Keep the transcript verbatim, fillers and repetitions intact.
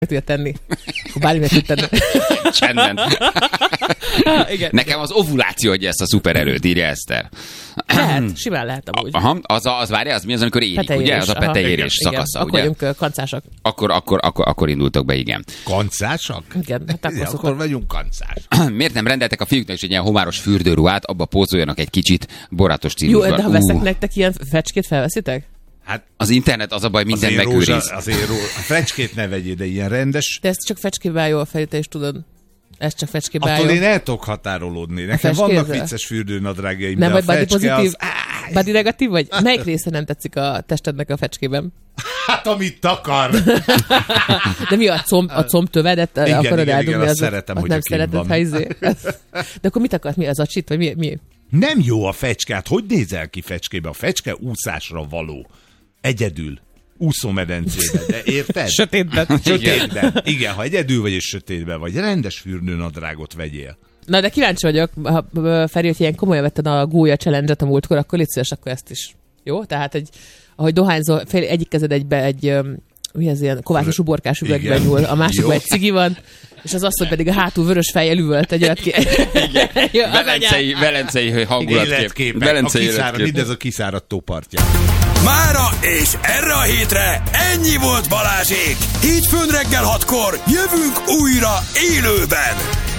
tudja tenni. Bármilyen tud tenni. Csendben. Igen. Nekem az ovuláció adja ezt a szupererőt, írja Eszter. Lehet, simán lehet amúgy. Aha, az, az várja, az mi az, amikor érik, ugye? Az a petejérés szakasza, igen. ugye? Akkor vagyunk kancásak. Akkor, akkor, akkor, akkor indultok be, igen. Kancásak? Igen, hát akkor, akkor, akkor vagyunk kancás. Miért nem rendeltek a fiúknak is egy ilyen homáros fürdőruhát, abba pózoljanak egy kicsit borátos stílusban? Jó, de ha veszek nektek ilyen fecskét, felveszitek? Hát az internet az a baj, minden azért megőriz. Rózsa, azért rózsa, a fecskét ne vegyél, de ilyen rendes. De ezt csak fecskével jól fel, te is tudod. Ez csak fecskével Attól jó. én el tudok határolódni. Nekem vannak vicces fürdőnadrágjaim, nem de a vagy body fecske pozitív, az... body negatív vagy? Melyik része nem tetszik a testednek a fecskében? Hát, amit takar. De mi a comb, a combtövedet igen, akarod igen, eldugni? igen, azt az, szeretem, az hogy nem a szereted, van. ha izé. De akkor mit akarsz? Mi az a csit? Vagy mi? mi? Nem jó a fecske. Hát hogy nézel ki fecskébe? A fecske úszásra való. Egyedül. Úszómedencébe, de érted? Sötétben. Sötétben. Igen, ha egyedül vagy és sötétben vagy, rendes fürdőnadrágot vegyél. Na, de kíváncsi vagyok, ha Feri, hogy ilyen komolyan vetted a gólya challenge-et a múltkor, akkor légy szíves, akkor ezt is. Jó? Tehát, egy, ahogy dohányzol, fél, egyik kezed egybe egy, mi ez ilyen kovászos uborkás üvegben nyúl, a másikban egy cigi van, és az asszony pedig a hátul vörös fejjel üvölt egy olyat ki. Igen. Velencei, velencei hangulatkép. Velencei életkép. Mindez a kiszáradt tópartján. Mára és erre a hétre ennyi volt Balázsék. Hétfőn reggel hatkor jövünk újra élőben.